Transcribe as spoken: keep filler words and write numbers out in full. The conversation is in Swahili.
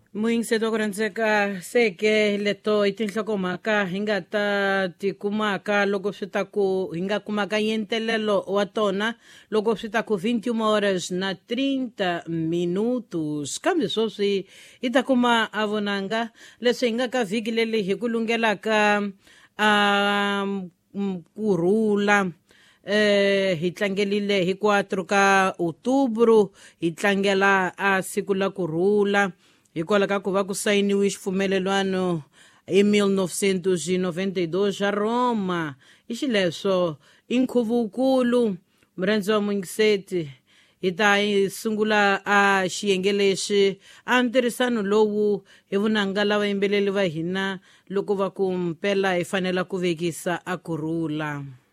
Muingiseto kurandzeka seke leto i tinhlokomhaka hi nga ta tikumaka loko swi ta ku hi nga kumaka yentelelo wa tona loko swi ta ku twenty-one horas na trinta minutos kambe swoswi hi ta kuma a vonanga leswi hi nga ka vhiki leli hi ku lungelaka um, kurhula eh hi tlangelile hi kwatro ka Outubro hi tlangela a siku la kurhula hikwalaho ka ku va ku sayiniwe xipfumelelwano hi nineteen ninety-two xa Roma hi xileswo i nkhuvo wukulu murhandzi wa mungiseti hi ta sungula a xiyenge lexi a ntirhisano lowu hi vunanga lava yimbeleli va hina loko va ku mpela hi fanela ku vekisa a kurhula.